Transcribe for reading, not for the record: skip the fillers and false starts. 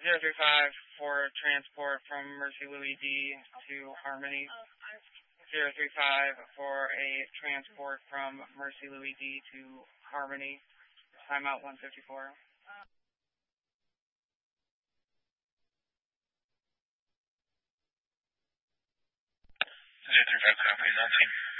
035 for transport from Mercy Louis D to Harmony. 035 for a transport from Mercy Louis D to Harmony. Timeout 154. 035, copy, 19.